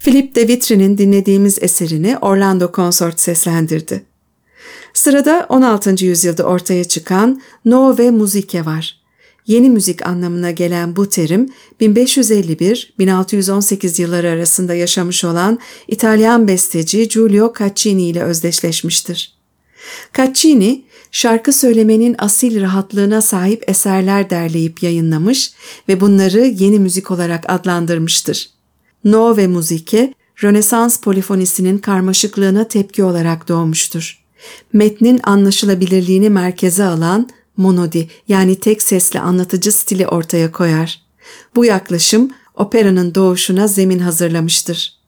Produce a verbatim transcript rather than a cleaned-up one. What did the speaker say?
Philippe de Vitry'nin dinlediğimiz eserini Orlando Consort seslendirdi. Sırada on altıncı yüzyılda ortaya çıkan Nuove Musiche var. Yeni müzik anlamına gelen bu terim bin beş yüz elli bir - bin altı yüz on sekiz yılları arasında yaşamış olan İtalyan besteci Giulio Caccini ile özdeşleşmiştir. Caccini, şarkı söylemenin asil rahatlığına sahip eserler derleyip yayınlamış ve bunları yeni müzik olarak adlandırmıştır. Nuove Musiche, Rönesans polifonisinin karmaşıklığına tepki olarak doğmuştur. Metnin anlaşılabilirliğini merkeze alan monodi yani tek sesli anlatıcı stili ortaya koyar. Bu yaklaşım operanın doğuşuna zemin hazırlamıştır.